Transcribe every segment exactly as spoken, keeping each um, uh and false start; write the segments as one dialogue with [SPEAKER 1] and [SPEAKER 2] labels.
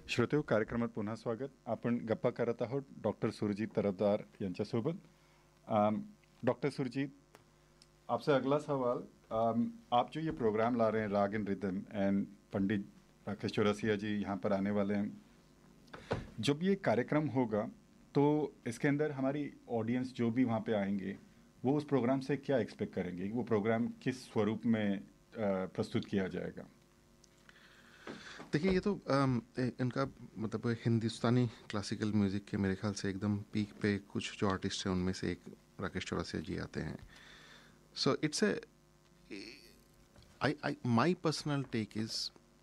[SPEAKER 1] श्रोतेहो, कार्यक्रमात पुन्हा स्वागत. आपण गप्पा करत आहोत डॉक्टर सुरजीत तरफदार यांच्यासोबत. अम, डॉक्टर सुरजीत, आपसे अगला सवाल. अम, आप जो ये प्रोग्राम ला रहे हैं राग एंड रिदम, एंड पंडित राकेश चौरसिया जी यहाँ पर आने वाले हैं. जब ये कार्यक्रम होगा तो इसके अंदर हमारी ऑडियंस जो भी वहाँ पे आएंगे वो उस प्रोग्राम से क्या एक्सपेक्ट करेंगे? वो प्रोग्राम किस स्वरूप में अ, प्रस्तुत किया जाएगा?
[SPEAKER 2] देखिए, ये तो अम, ए- इनका मतलब हिंदुस्तानी क्लासिकल म्यूज़िक के मेरे ख्याल से एकदम पीक पे कुछ जो आर्टिस्ट हैं उनमें से एक राकेश चौरसिया जी आते हैं. So it's a I I my personal take is,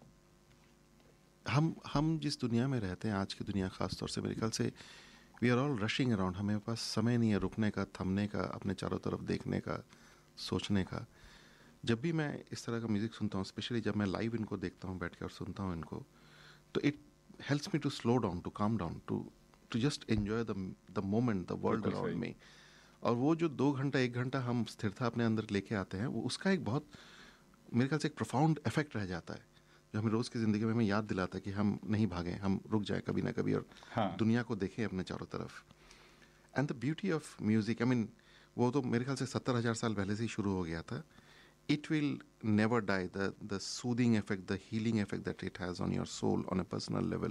[SPEAKER 2] हम हम जिस दुनिया में रहते हैं आज की दुनिया, ख़ास तौर से मेरे ख्याल से we are all rushing around. हमें पास समय नहीं है रुकने का, थमने का, अपने चारों तरफ देखने का, सोचने का. जब भी मैं इस तरह का म्यूज़िक सुनता हूँ, स्पेशली जब मैं लाइव इनको देखता हूँ बैठ के और सुनता हूँ इनको, तो it helps me to slow down, to calm down, to to just enjoy the the moment, the world
[SPEAKER 1] बिल्कुल
[SPEAKER 2] अराउंड
[SPEAKER 1] सही.
[SPEAKER 2] मी. और वो जो दो घंटा एक घंटा हम स्थिरता अपने अंदर लेके आते हैं, वो उसका एक बहुत मेरे ख्याल से एक प्रोफाउंड इफेक्ट रह जाता है, जो हमें रोज़ की ज़िंदगी में हमें याद दिलाता है कि हम नहीं भागें, हम रुक जाएं कभी ना कभी और
[SPEAKER 1] हाँ.
[SPEAKER 2] दुनिया को देखें अपने चारों तरफ. And the beauty of music, I mean, वो तो मेरे ख्याल से सत्तर हज़ार साल पहले से ही शुरू हो गया था. It will never die. The the soothing effect, the healing effect that it has on your soul on a personal level,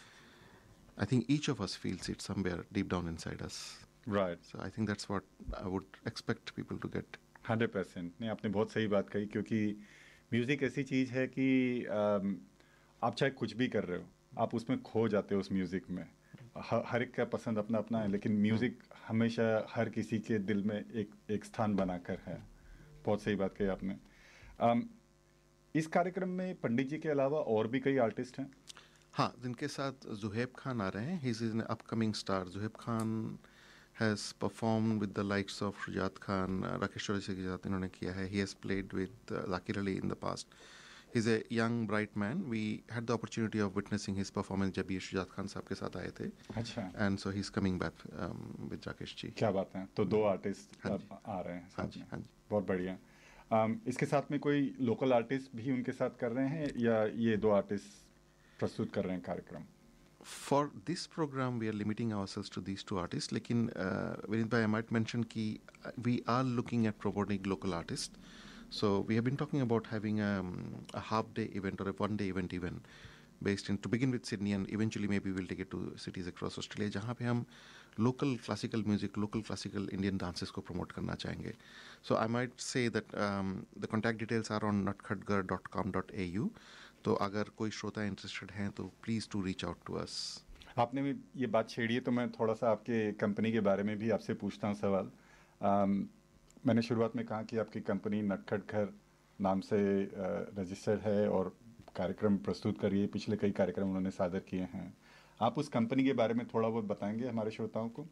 [SPEAKER 2] I think each of us feels it somewhere deep down inside us.
[SPEAKER 1] Right.
[SPEAKER 2] So I think that's what I would expect people to get.
[SPEAKER 1] Hundred percent. नहीं, आपने बहुत सही बात कही, क्योंकि music ऐसी चीज़ है कि अम, आप चाहे कुछ भी कर रहे हो, आप उसमें खो जाते हो उस म्यूज़िक में. ह- हर एक का पसंद अपना अपना है, लेकिन म्यूज़िक हमेशा हर किसी के दिल में एक एक स्थान बनाकर है. बहुत सही बात कही आपने. अम, इस कार्यक्रम में पंडित जी के अलावा और भी कई आर्टिस्ट हैं.
[SPEAKER 2] हाँ, जिनके साथ जुहेब खान आ रहे हैं. He is an upcoming star. Zuheb Khan has perform with the likes of Shujaat Khan, Rakesh Chaurasia के साथ इन्होंने किया है. He has played with Zakir Ali in the past. He's a young bright man. We had the opportunity of witnessing his performance जब ये शुजात खान साहब के साथ आए थे.
[SPEAKER 1] अच्छा.
[SPEAKER 2] And so he's coming back um, with Rakesh ji.
[SPEAKER 1] क्या बात है. तो दो आर्टिस्ट
[SPEAKER 2] हाँ
[SPEAKER 1] अब
[SPEAKER 2] जी.
[SPEAKER 1] आ रहे हैं
[SPEAKER 2] हाँ
[SPEAKER 1] साथ
[SPEAKER 2] जी,
[SPEAKER 1] में.
[SPEAKER 2] हाँ जी.
[SPEAKER 1] बहुत बढ़िया. अम, इसके साथ में कोई लोकल आर्टिस्ट भी उनके साथ कर रहे हैं, या ये दो आर्टिस्ट प्रस्तुत कर रहे हैं कार्यक्रम?
[SPEAKER 2] For this program, we are limiting ourselves to these two artists. लेकिन uh, विनीत भाई, I might mention कि we are looking at promoting local artists. So we have been talking about having um, a half day event or a one day event even based in, to begin with, Sydney, and eventually maybe we'll take it to cities across Australia, जहाँ पे हम local classical music, local classical Indian dances को promote करना चाहेंगे. So I might say that um, the contact details are on natkhatgar dot com dot a u. तो अगर कोई श्रोता इंटरेस्टेड हैं तो please to reach out to us.
[SPEAKER 1] आपने भी ये बात छेड़ी है, तो मैं थोड़ा सा आपके कंपनी के बारे में भी आपसे पूछता हूँ सवाल. अम, मैंने शुरुआत में कहा कि आपकी कंपनी नटखट घर नाम से रजिस्टर्ड है और कार्यक्रम प्रस्तुत कर रही है. पिछले कई कार्यक्रम उन्होंने सादर किए हैं. आप उस कंपनी के बारे में थोड़ा बहुत बताएंगे हमारे श्रोताओं को?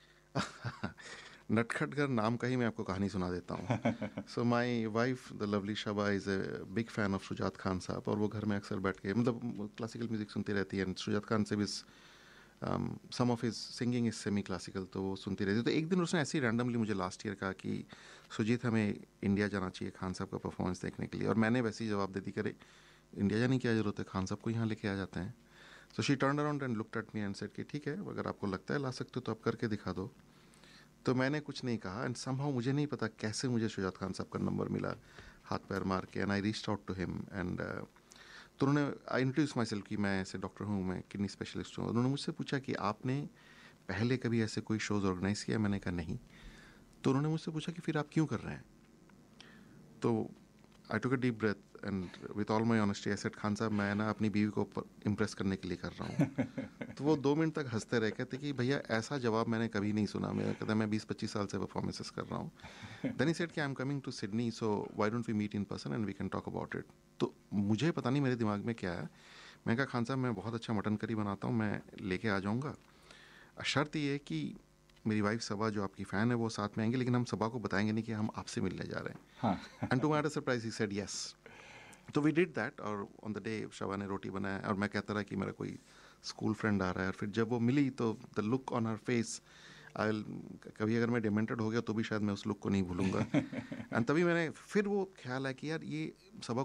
[SPEAKER 2] नटखटगर नाम का ही मैं आपको कहानी सुना देता हूँ. सो my wife the lovely Shaba is a big fan of Shujaat Khan साहब, और वो घर में अक्सर बैठ के मतलब क्लासिकल म्यूज़िक सुनती रहती है. शुजात खान से भी सम of his singing is semi classical, तो वो सुनती रहती है. तो एक दिन उसने ऐसे ही रैंडमली मुझे लास्ट ईयर कहा कि सुजीत, हमें इंडिया जाना चाहिए खान साहब का परफॉर्मेंस देखने के लिए. और मैंने वैसे ही जवाब दे दी, करे इंडिया जाने की क्या ज़रूरत है, खान साहब को यहाँ लेके आ जाते हैं. So she turn around and looked at me and said कि ठीक है, अगर आपको लगता है ला सकते हो तो आप करके दिखा दो. तो मैंने कुछ नहीं कहा. एंड समहाउ मुझे नहीं पता कैसे मुझे शुजात खान साहब का नंबर मिला, हाथ पैर मार के. And I reached out to him and तो उन्होंने, आई इंट्रोड्यूस माई सेल्फ कि मैं ऐसे डॉक्टर हूँ, मैं किडनी स्पेशलिस्ट हूँ. उन्होंने मुझसे पूछा कि आपने पहले कभी ऐसे कोई शोज़ ऑर्गेनाइज़ किया? मैंने कहा नहीं. तो उन्होंने मुझसे पूछा कि फिर आप क्यों कर रहे हैं? तो आई टुक a deep breath and with all my honesty I said, Khan साहब, मैं ना अपनी बीवी को इम्प्रेस करने के लिए कर रहा हूँ. तो वो दो मिनट तक हंसते रहे, कहते कि भैया ऐसा जवाब मैंने कभी नहीं सुना. मैं कहता मैं बीस पच्चीस साल से परफॉर्मेंसेस कर रहा हूँ. देन ही सेड कि I am coming to Sydney, so why don't we meet in person and we can talk about it. तो मुझे पता नहीं मेरे दिमाग में क्या है. मैं कहा, खान साहब, मैं बहुत अच्छा मटन करी बनाता हूँ, मैं लेके आ जाऊँगा. शर्त ये है कि मेरी वाइफ सबा, जो आपकी फ़ैन है, वो साथ में आएंगे, लेकिन हम सबा को बताएंगे नहीं कि हम आपसे मिलने जा रहे हैं.
[SPEAKER 1] हाँ.
[SPEAKER 2] And to my surprise he said yes. तो वी डिड दैट. और ऑन द डे शबा ने रोटी बनाया और मैं कहता रहा कि मेरा कोई स्कूल फ्रेंड आ रहा है. और फिर जब वो मिली तो the look on her face, आई कभी अगर मैं डिमेंटेड हो गया तो भी शायद मैं उस लुक को नहीं भूलूंगा. एंड तभी मैंने फिर वो ख्याल है कि यार ये सबा